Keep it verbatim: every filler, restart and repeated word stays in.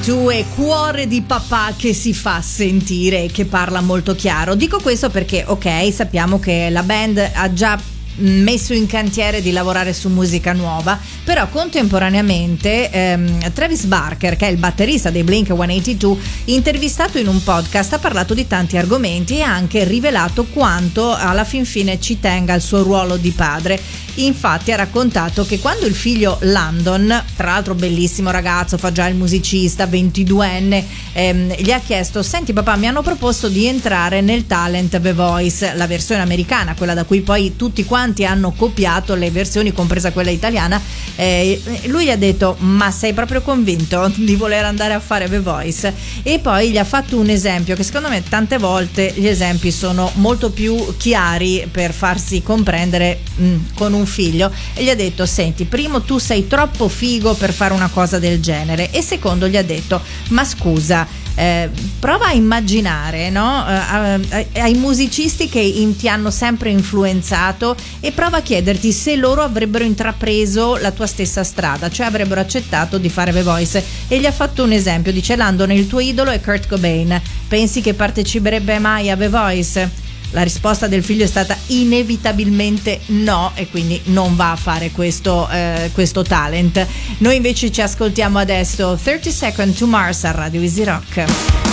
quarantadue e cuore di papà che si fa sentire e che parla molto chiaro. Dico questo perché, ok, sappiamo che la band ha già messo in cantiere di lavorare su musica nuova, però contemporaneamente ehm, Travis Barker, che è il batterista dei Blink centottantadue, intervistato in un podcast, ha parlato di tanti argomenti e ha anche rivelato quanto alla fin fine ci tenga al suo ruolo di padre. Infatti ha raccontato che quando il figlio Landon, tra l'altro bellissimo ragazzo, fa già il musicista, ventiduenne, ehm, gli ha chiesto: senti papà, mi hanno proposto di entrare nel talent The Voice, la versione americana, quella da cui poi tutti quanti hanno copiato le versioni, compresa quella italiana. Eh, lui gli ha detto: ma sei proprio convinto di voler andare a fare The Voice? E poi gli ha fatto un esempio che secondo me tante volte gli esempi sono molto più chiari per farsi comprendere mh, con un figlio, e gli ha detto: senti, primo, tu sei troppo figo per fare una cosa del genere, e secondo gli ha detto: ma scusa, eh, prova a immaginare, no? eh, ai musicisti che in, ti hanno sempre influenzato, e prova a chiederti se loro avrebbero intrapreso la tua stessa strada, cioè avrebbero accettato di fare The Voice. E gli ha fatto un esempio, dice: Landon, il tuo idolo è Kurt Cobain, pensi che parteciperebbe mai a The Voice? La risposta del figlio è stata inevitabilmente no, e quindi non va a fare questo, eh, questo talent. Noi invece ci ascoltiamo adesso thirty Seconds to Mars a Radio Easy Rock.